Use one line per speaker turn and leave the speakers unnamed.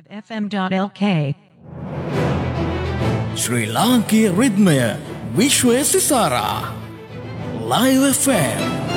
FM.lk
ශ්‍රී ලාංකීය රිද්මය විශ්වය සිසාරා Live FM